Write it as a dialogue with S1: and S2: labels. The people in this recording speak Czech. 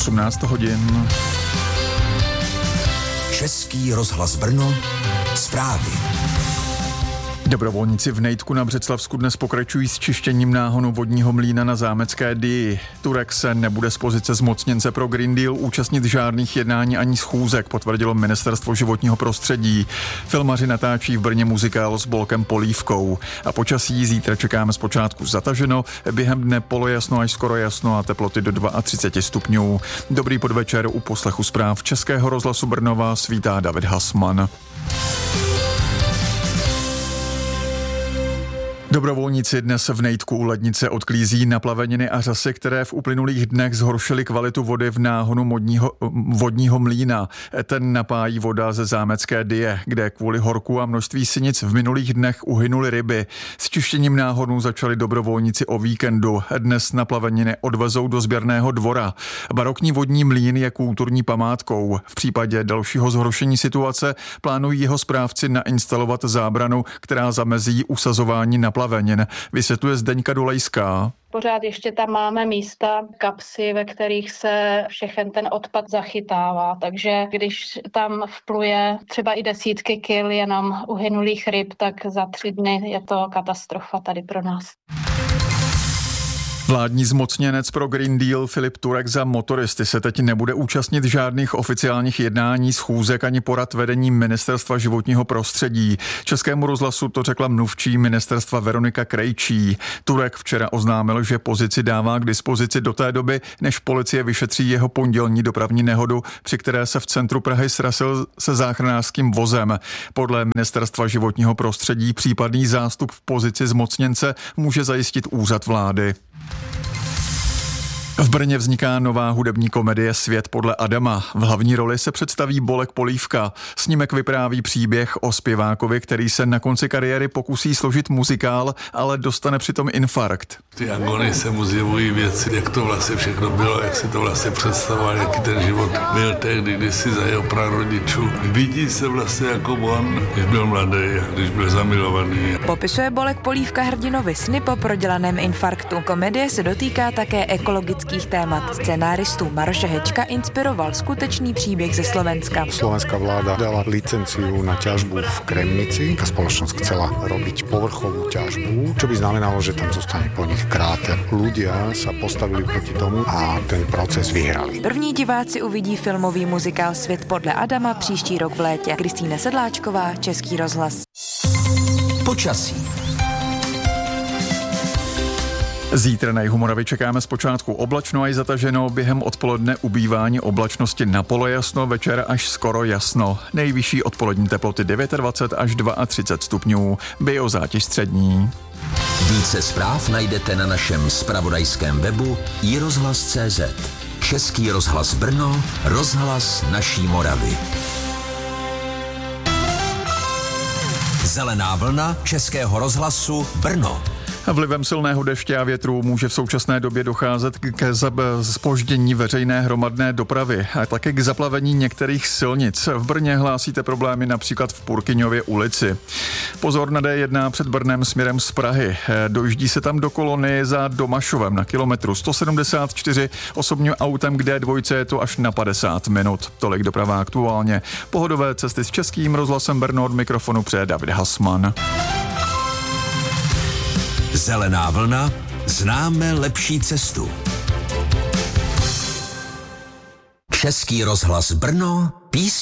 S1: 18 hodin.
S2: Český rozhlas Brno, zprávy.
S1: Dobrovolníci v Nejtku na Břeclavsku dnes pokračují s čištěním náhonu vodního mlýna na Zámecké Dyji. Turek se nebude z pozice zmocněnce pro Green Deal účastnit žádných jednání ani schůzek, potvrdilo Ministerstvo životního prostředí. Filmaři natáčí v Brně muzikál s Bolkem Polívkou. A počasí zítra čekáme zpočátku zataženo, během dne polojasno až skoro jasno a teploty do 32 stupňů. Dobrý podvečer, u poslechu zpráv Českého rozhlasu Brno vás vítá David Hasman. Dobrovolníci dnes v Nejtku u Lednice odklízí naplaveniny a řasy, které v uplynulých dnech zhoršily kvalitu vody v náhonu vodního mlýna. Ten napájí voda ze Zámecké Dyje, kde kvůli horku a množství sinic v minulých dnech uhynuly ryby. S čištěním náhonu začali dobrovolníci o víkendu. Dnes naplaveniny odvezou do sběrného dvora. Barokní vodní mlýn je kulturní památkou. V případě dalšího zhoršení situace plánují jeho správci nainstalovat zábranu, která zamezí usazování naplavenin. Vysvětluje Zdeňka Dolejská.
S3: Pořád ještě tam máme místa, kapsy, ve kterých se všechen ten odpad zachytává. Takže když tam vpluje třeba i desítky kil jenom uhynulých ryb, tak za 3 dny je to katastrofa tady pro nás.
S1: Vládní zmocněnec pro Green Deal Filip Turek za motoristy se teď nebude účastnit žádných oficiálních jednání, schůzek ani porad vedení Ministerstva životního prostředí. Českému rozhlasu to řekla mluvčí ministerstva Veronika Krejčí. Turek včera oznámil, že pozici dává k dispozici do té doby, než policie vyšetří jeho pondělní dopravní nehodu, při které se v centru Prahy srazil se záchranářským vozem. Podle Ministerstva životního prostředí případný zástup v pozici zmocněnce může zajistit úřad vlády. V Brně vzniká nová hudební komedie Svět podle Adama. V hlavní roli se představí Bolek Polívka. Snímek vypráví příběh o zpěvákovi, který se na konci kariéry pokusí složit muzikál, ale dostane přitom infarkt.
S4: Ty agony se mu zjevují věci, jak to vlastně všechno bylo, jak si to vlastně představoval, jaký ten život byl tehdy, když si za jeho prarodičů. Vidí se vlastně jako on, když byl mladý, když byl zamilovaný.
S5: Popisuje Bolek Polívka hrdinovi sny po prodělaném infarktu. Komedie se dotýká také ekologických témat. Scenáristů Maroše Hečka inspiroval skutečný příběh ze Slovenska.
S6: Slovenská vláda dala licenciu na ťažbu v Kremnici. Tá spoločnosť chcela robiť povrchovú ťažbu, čo by znamenalo, že tam zostane po nich kráter. Ľudia sa postavili proti tomu a ten proces vyhrali.
S5: První diváci uvidí filmový muzikál Svět podle Adama příští rok v létě. Kristýna Sedláčková, Český rozhlas.
S2: Počasí.
S1: Zítra na jihu Moravy čekáme zpočátku oblačno až zataženo, během odpoledne ubývání oblačnosti na polojasno, večer až skoro jasno. Nejvyšší odpolední teploty 29 až 32 stupňů, biozátěž střední.
S2: Více zpráv najdete na našem zpravodajském webu iRozhlas.cz. Český rozhlas Brno, rozhlas naší Moravy. Zelená vlna Českého rozhlasu Brno.
S1: Vlivem silného deště a větru může v současné době docházet ke zpoždění veřejné hromadné dopravy a také k zaplavení některých silnic. V Brně hlásíte problémy například v Purkyňově ulici. Pozor na D1 před Brnem směrem z Prahy. Dojíždí se tam do kolony za Domašovem na kilometru 174. Osobním autem k D2 je to až na 50 minut. Tolik doprava aktuálně. Pohodové cesty s Českým rozhlasem Brno, od mikrofonu přeje David Hasman.
S2: Zelená vlna, známe lepší cestu. Český rozhlas Brno, písně.